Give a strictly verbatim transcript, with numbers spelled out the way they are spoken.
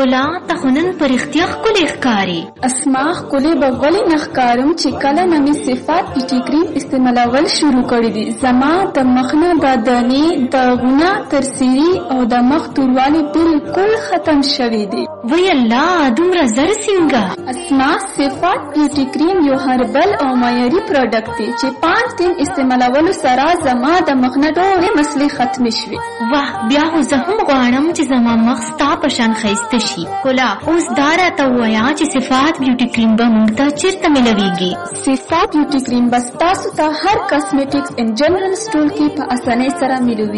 ښکلا ته خو نن په رښتیا ښکلې ښکاري. اسما ښکلې به ولې نه ښکارم چې کله نه مې صفات بیوټي کریم استعمالول شروع کړي دي. زما د مخ نه دا دانې داغونه ترسیري او د مخ توروالی بالکل ختم شوي دي. وی الله دومره زر څنګه؟ اسما صفات بیوټي کریم یو هربل او معیاري پروډکټ دی چې پانچ دن استعمالولو سره زما د مخ نه ټولې مسلې ختمې شوې. واه بیا خو زه هم غواړم چې زما مخ ستا په شان ښایسته شي. ښکلا اوس دا راته ووایه چې صفات بیوټي کریم به موږ ته چېرته میلویږي؟ صفات بیوټي کریم به ستاسو ته هر کاسمیټکس ان جنرال سټور کې په اسانۍ سره میلوي.